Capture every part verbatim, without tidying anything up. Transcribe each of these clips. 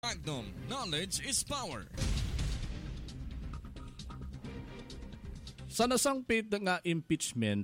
Magnum, knowledge is power. Sa nasangpit nga impeachment,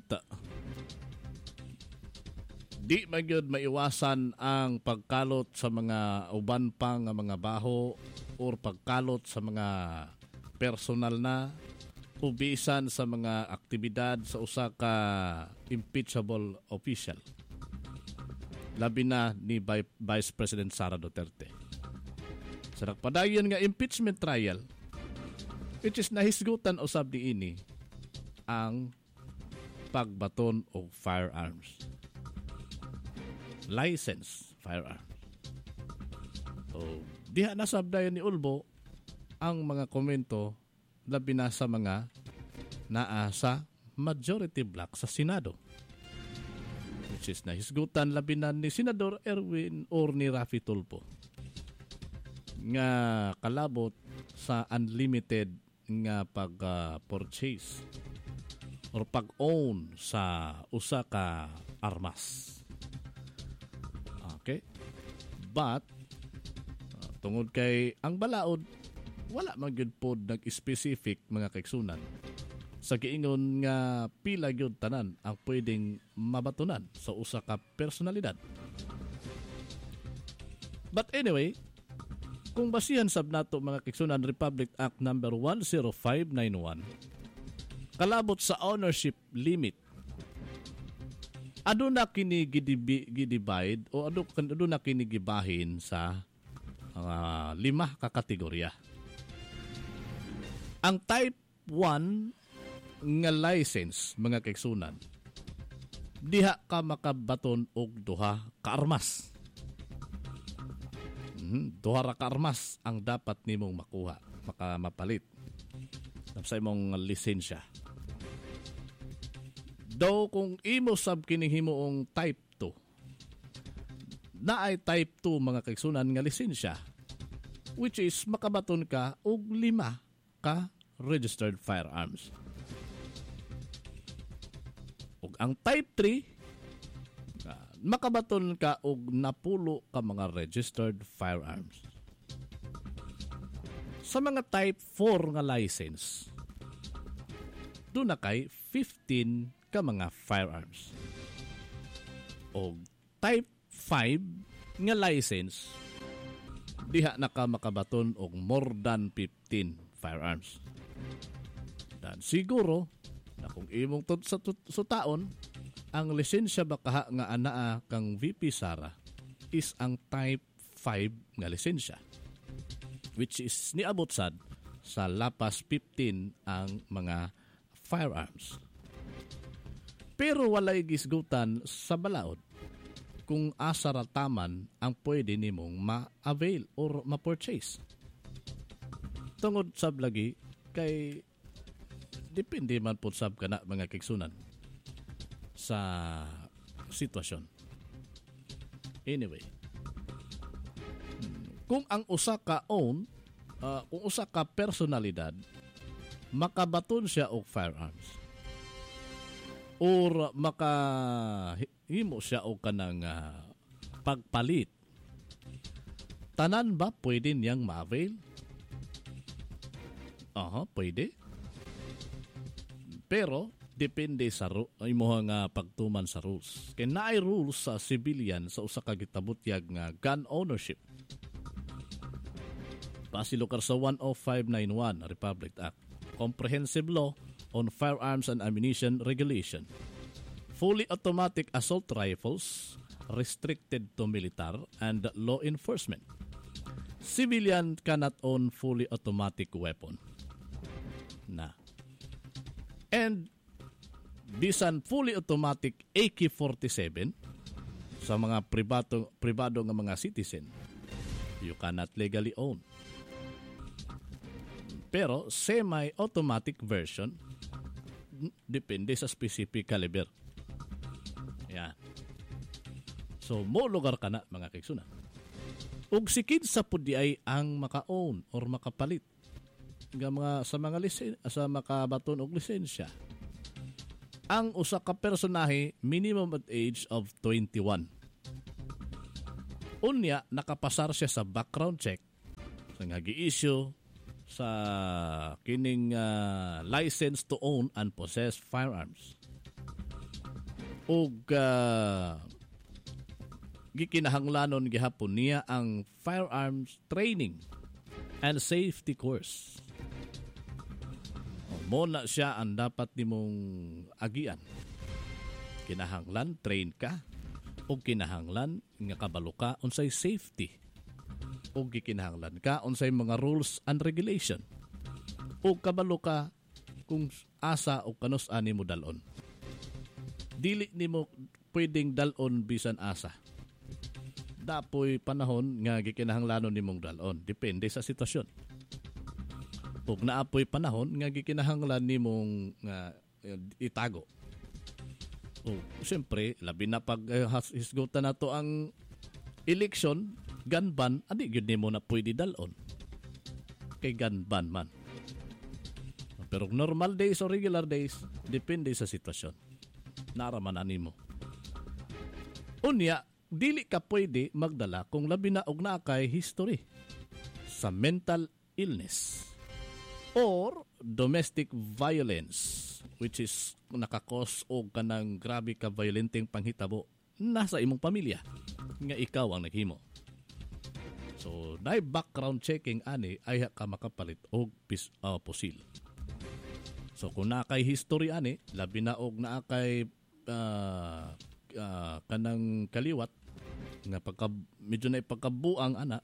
di magyud maiwasan ang pagkalot sa mga uban pa nga mga baho or pagkalot sa mga personal na ubisan sa mga aktibidad sa usa ka impeachable official. Labi na ni Vice President Sara Duterte. Sa nagpadayon nga impeachment trial, which is nahisgutan usab diini ang pagbaton og firearms. License firearms. So, diha nasabdayon ni Ulbo ang mga komento labi na sa mga naa sa majority block sa Senado. Which is nahisgutan labi na ni Senador Erwin or ni Raffy Tulfo nga kalabot sa unlimited nga pag-purchase uh, or pag-own sa usa ka armas. Okay? But uh, tungod kay ang balaod wala man gyud pod nag-specific mga kaigsunan sa giingon nga pila gyud tanan ang pwedeng mabatunan sa usa ka personalidad. But anyway, kung basihan sab nato mga kaigsunan Republic Act number one oh five nine one, kalabot sa ownership limit, aduna kini gidivide o aduna kini gibahin sa uh, lima ka kategorya. Ang type one nga license mga kaigsunan, diha ka makabaton og duha ka armas. Mm-hmm. Duha ra ka armas ang dapat nimong makuha, maka mapalit sa imong lisensya. Daw kung imo sab kini himuong type two, naay type two mga kaigsunan nga lisensya, which is makabaton ka og lima ka registered firearms. Ug ang type three, makabaton ka og napulo ka mga registered firearms. Sa mga type four nga license, doon na kay fifteen ka mga firearms. O type five nga license, diha na ka makabaton og more than fifteen firearms. Dan siguro na kung imong tut sa tut taon, ang lisensya baka nga anaa kang V P Sara is ang type five nga lisensya, which is niabot sad sa lapas fifteen ang mga firearms. Pero walay gisgutan sa balaod kung asa ra taman ang pwede nimong ma-avail or ma-purchase. Tungod sab lagi kay depende man po sab kana mga kaigsunan sa sitwasyon. Anyway, kung ang usa ka own, uh, kung usa ka personalidad, makabaton siya og firearms or makahimo siya og kanang uh, pagpalit, tanan ba pwede niyang ma-avail? Aha, pwede. Pero depende sa ru- imuha nga pagtuman sa rules. Kaya naay rules sa civilian sa usa ka gitabutyag nga gun ownership. Pasilukar sa one oh five nine one Republic Act, Comprehensive Law on Firearms and Ammunition Regulation. Fully automatic assault rifles restricted to militar and law enforcement. Civilian cannot own fully automatic weapon. Na. And bisan fully automatic A K forty-seven sa mga pribado pribado nga mga citizen, you cannot legally own. Pero semi-automatic version depende sa specific caliber. Yan. So mo lugar ka na mga kaigsunan. Ug sikid sa pudi ay ang maka-own or makapalit nga mga sa mga lisen sa makabaton og lisensya. Ang usa ka personahe minimum at age of twenty-one. Unya nakapasar siya sa background check nga gi-issue sa kining uh, license to own and possess firearms. Ug uh, gikinahanglanon gihapon niya ang firearms training and safety course. O, mo na siya ang dapat nimong agian. Kinahanglan train ka o kinahanglan nga kabalo ka unsay safety o gikinahanglan ka unsay mga rules and regulation o kabalo ka kung asa o kanus ani mo dalon. Dili nimo pwedeng dalon bisan asa. Dapoy panahon nga gikinahanglanon nimong dalon, depende sa sitwasyon. Ug naapoy panahon nga gikinahanglan nimong nga uh, itago. O siyempre, labi na pag uh, hisgutan nato ang election, gun ban, adi gyud nimo na pwede dalon. Kay gun ban man. Pero normal days o regular days, depende sa sitwasyon. Naraman animo. Unya, dili ka pwede magdala kung labi na og naa kay history sa mental illness or domestic violence, which is nakakos og kanang grabe ka violenteng panghitabo nasa imong pamilya nga ikaw ang naghimo. So, na background checking ani ay ka makapalit og pis, uh, pusil. So, kung naa kay history ani, labi na og naa kay uh, uh, kanang kaliwat nga pagka medyo na ipagkabuang ana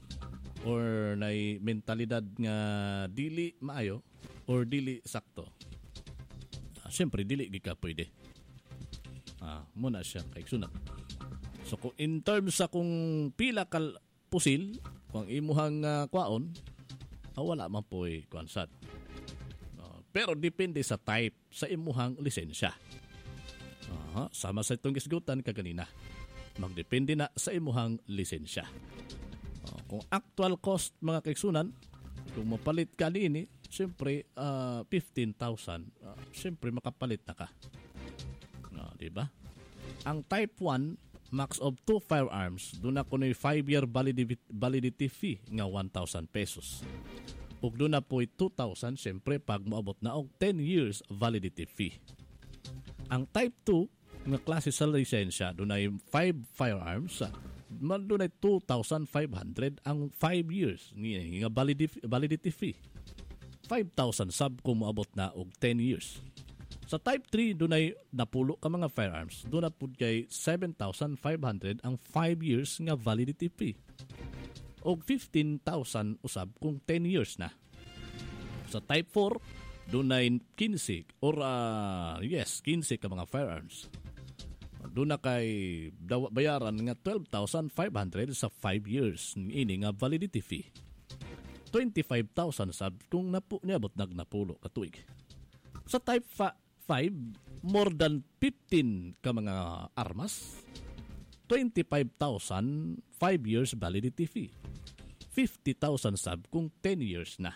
or na mentalidad nga dili maayo or dili sakto. Ah, siyempre dili gi ka pwede. Ah, muna siya kay sunod. So kung in terms sa kung pila kal pusil kung imuhang uh, kwaon, ah, wala man po'y kwansat. Uh, pero depende sa type sa imuhang lisensya. Uh, sama sa itong isgutan kaganina. Magdepende na sa imuhang lisensya. Uh, kung actual cost mga kaigsunan, kung mapalit ka niini, siyempre uh, fifteen thousand, uh, siyempre makapalit na ka. Uh, diba? Ang type one, max of two firearms, doon na kuno'y five year validity, validity fee nga one thousand pesos. Ug doon na po'y two thousand, siyempre pag maabot na og ten years validity fee. Ang type two, nga klase sa lisensya, doon ay five firearms, doon ay two thousand five hundred ang five years nga validity, validity fee. five thousand sub kung maabot na og ten years. Sa type three, doon ay napulo ka mga firearms, doon na po kay seven thousand five hundred ang five years nga validity fee. Og fifteen thousand usab kung ten years na. Sa type four, doon ay fifteen or uh, yes, fifteen ka mga firearms. Doon na kay bayaran nga twelve thousand five hundred sa five years ini nga validity fee. twenty-five thousand sab kung napu niabot nag napulo ka tuig. Sa type five, more than fifteen ka mga armas, twenty-five thousand five years validity fee. fifty thousand sab kung ten years na.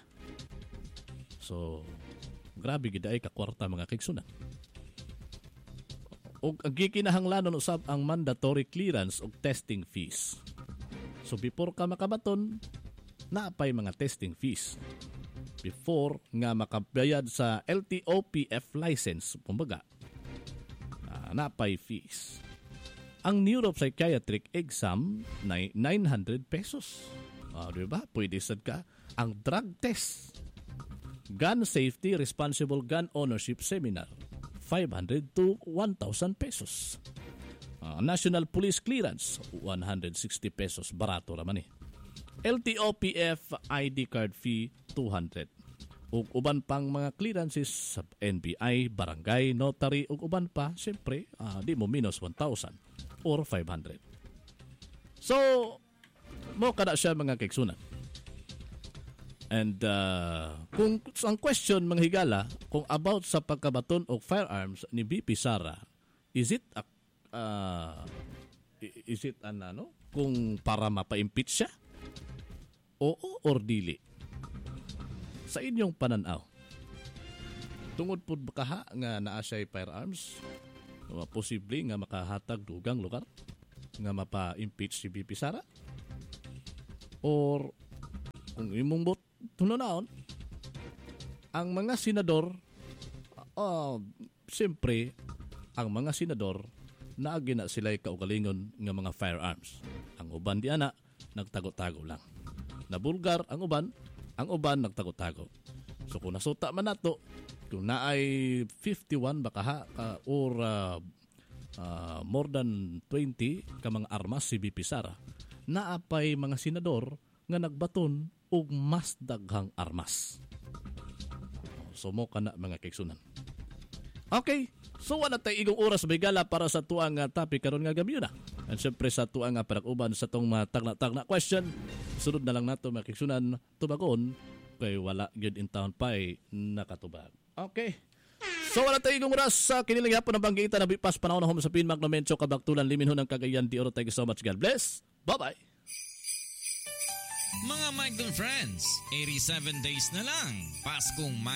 So, grabe gid ay ka kwarta mga kaigsunan. Og ang gikinahanglanon usab ang mandatory clearance og testing fees. So before ka makabaton, naapay mga testing fees. Before nga makabayad sa L T O P F license, kumbaga, uh, naapay fees. Ang neuropsychiatric exam na nine hundred pesos. Uh, di ba? Pwede sad ka. Ang drug test, gun safety responsible gun ownership seminar, five hundred to one thousand pesos. Uh, National Police Clearance, one hundred sixty pesos. Barato raman eh. L T O P F I D card fee, two hundred. Ug uban pang mga clearances sa N B I, barangay, notary, ug uban pa, siyempre, uh, di mo minus one thousand or five hundred. So, mo kada siya mga kaigsunan. And uh, kung ang question mga higala, kung about sa pagkabaton og firearms ni B P Sara, is it a, uh, is it an ano? Kung para mapa-impeach siya? Oo or dili? Sa inyong pananaw, tungod po baka nga naa siya'y firearms, posible nga makahatag dugang lugar nga mapa-impeach si B P Sara? Or ang imong bot tununaon ang mga senador uh, siyempre ang mga senador naagi na sila'y kaugalingon nga mga firearms. Ang uban di ana nagtago-tago lang. Nabulgar ang uban, ang uban nagtago-tago. So kung nasuta man nato, kung naay fifty-one baka ha, uh, or uh, uh, more than twenty ka mga armas si B P Sara, naapay mga senador nga nagbaton og mas daghang armas. So mo kana mga kaigsunan. Okay, so wala tayo igong oras bigala para sa tuang uh, topic karon nga gabi na. And syempre sa tuang uh, parak-uban sa tong uh, tagna-tagna question, sunod na lang nato mga kaigsunan tubagon kay wala gyud in town pay nakatubag. Okay. So wala tayo igong oras sa kinilang hapon ng banggitan na bipas panahon na home sa Pinmak no Mencho Kabaktulan liminhon ng Cagayan de Oro. Thank you so much. God bless. Bye-bye. Mga Mike and Friends, eighty-seven days na lang. Paskong